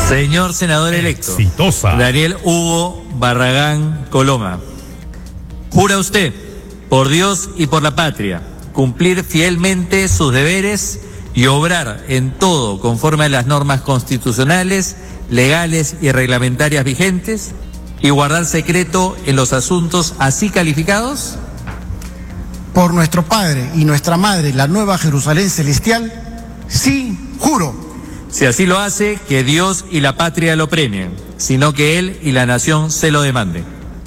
Señor senador electo Exitosa. Daniel Hugo Barragán Coloma, ¿jura usted, por Dios y por la patria, cumplir fielmente sus deberes y obrar en todo conforme a las normas constitucionales, legales y reglamentarias vigentes, y guardar secreto en los asuntos así calificados? Por nuestro Padre y nuestra Madre, la Nueva Jerusalén Celestial, sí, juro. Si así lo hace, que Dios y la patria lo premien, sino que Él y la nación se lo demanden.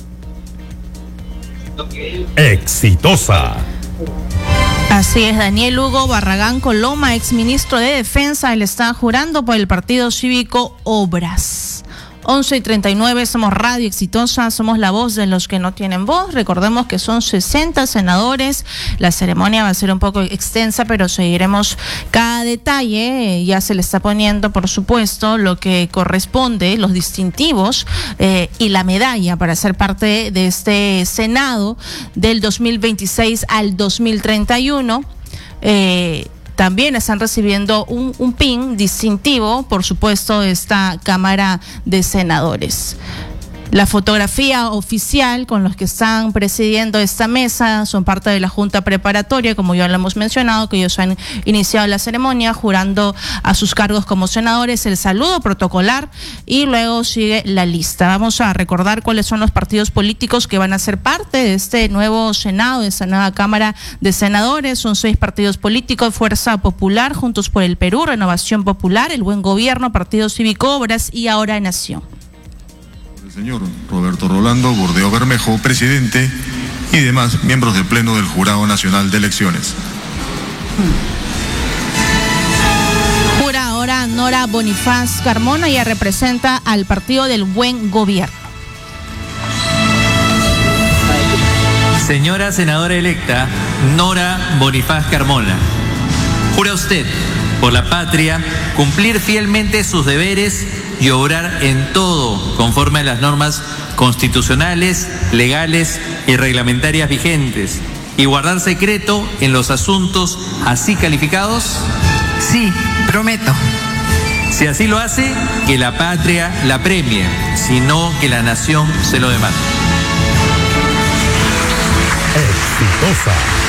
Exitosa. Así es, Daniel Hugo Barragán Coloma, exministro de Defensa, él está jurando por el Partido Cívico Obras. 11:39, somos Radio Exitosa, somos la voz de los que no tienen voz. Recordemos que son 60 senadores. La ceremonia va a ser un poco extensa, pero seguiremos cada detalle. Ya se le está poniendo, por supuesto, lo que corresponde, los distintivos y la medalla para ser parte de este Senado del 2026 al 2031. También están recibiendo un pin distintivo, por supuesto, de esta Cámara de Senadores. La fotografía oficial con los que están presidiendo esta mesa son parte de la Junta Preparatoria, como ya lo hemos mencionado, que ellos han iniciado la ceremonia jurando a sus cargos como senadores, el saludo protocolar y luego sigue la lista. Vamos a recordar cuáles son los partidos políticos que van a ser parte de este nuevo Senado, de esta nueva Cámara de Senadores. Son 6 partidos políticos: Fuerza Popular, Juntos por el Perú, Renovación Popular, El Buen Gobierno, Partido Cívico Obras y Ahora Nación. Señor Roberto Rolando Burdeo Bermejo, presidente, y demás miembros del Pleno del Jurado Nacional de Elecciones. Jura ahora Nora Bonifaz Carmona, ella representa al Partido del Buen Gobierno. Señora senadora electa Nora Bonifaz Carmona, ¿jura usted, por la patria, cumplir fielmente sus deberes y obrar en todo conforme a las normas constitucionales, legales y reglamentarias vigentes, y guardar secreto en los asuntos así calificados? Sí, prometo. Si así lo hace, que la patria la premie, sino que la nación se lo demande. Exitosa.